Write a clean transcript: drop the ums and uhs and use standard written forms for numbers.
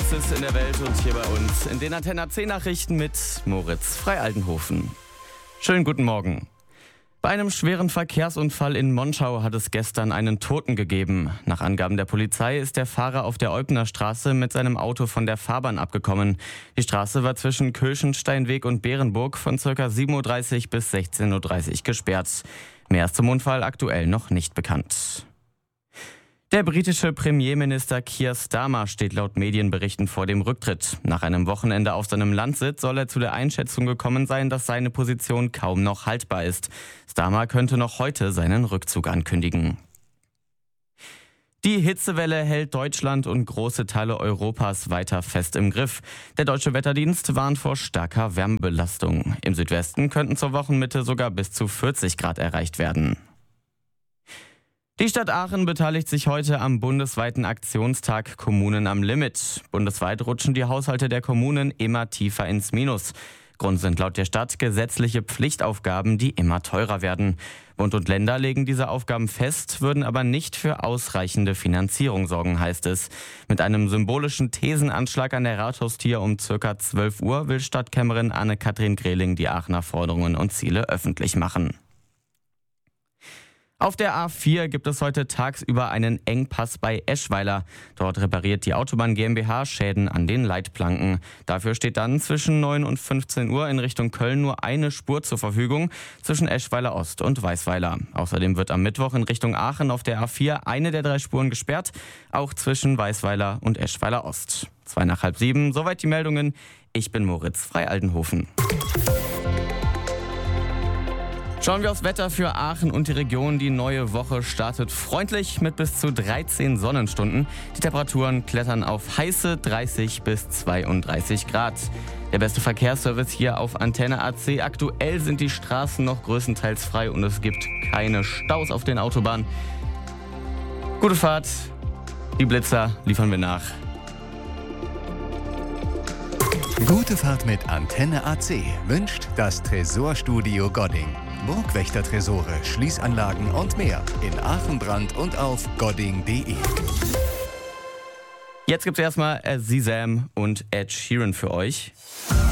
los ist in der Welt und hier bei uns in den Antenne AC Nachrichten mit Moritz Frei-Altenhofen. Schönen guten Morgen. Bei einem schweren Verkehrsunfall in Monschau hat es gestern einen Toten gegeben. Nach Angaben der Polizei ist der Fahrer auf der Eubner Straße mit seinem Auto von der Fahrbahn abgekommen. Die Straße war zwischen Köschensteinweg und Bärenburg von ca. 7.30 Uhr bis 16.30 Uhr gesperrt. Mehr ist zum Unfall aktuell noch nicht bekannt. Der britische Premierminister Keir Starmer steht laut Medienberichten vor dem Rücktritt. Nach einem Wochenende auf seinem Landsitz soll er zu der Einschätzung gekommen sein, dass seine Position kaum noch haltbar ist. Starmer könnte noch heute seinen Rückzug ankündigen. Die Hitzewelle hält Deutschland und große Teile Europas weiter fest im Griff. Der Deutsche Wetterdienst warnt vor starker Wärmebelastung. Im Südwesten könnten zur Wochenmitte sogar bis zu 40 Grad erreicht werden. Die Stadt Aachen beteiligt sich heute am bundesweiten Aktionstag Kommunen am Limit. Bundesweit rutschen die Haushalte der Kommunen immer tiefer ins Minus. Grund sind laut der Stadt gesetzliche Pflichtaufgaben, die immer teurer werden. Bund und Länder legen diese Aufgaben fest, würden aber nicht für ausreichende Finanzierung sorgen, heißt es. Mit einem symbolischen Thesenanschlag an der Rathaustür um ca. 12 Uhr will Stadtkämmerin Anne-Kathrin Grehling die Aachener Forderungen und Ziele öffentlich machen. Auf der A4 gibt es heute tagsüber einen Engpass bei Eschweiler. Dort repariert die Autobahn GmbH Schäden an den Leitplanken. Dafür steht dann zwischen 9 und 15 Uhr in Richtung Köln nur eine Spur zur Verfügung zwischen Eschweiler Ost und Weißweiler. Außerdem wird am Mittwoch in Richtung Aachen auf der A4 eine der 3 Spuren gesperrt, auch zwischen Weißweiler und Eschweiler Ost. 6:02 nach 6:30, soweit die Meldungen. Ich bin Moritz Frei-Altenhofen. Schauen wir aufs Wetter für Aachen und die Region. Die neue Woche startet freundlich mit bis zu 13 Sonnenstunden. Die Temperaturen klettern auf heiße 30 bis 32 Grad. Der beste Verkehrsservice hier auf Antenne AC. Aktuell sind die Straßen noch größtenteils frei und es gibt keine Staus auf den Autobahnen. Gute Fahrt. Die Blitzer liefern wir nach. Gute Fahrt mit Antenne AC wünscht das Tresorstudio Godding. Burgwächter-Tresore, Schließanlagen und mehr in Aachen-Brand und auf godding.de. Jetzt gibt's erstmal Sesam und Ed Sheeran für euch.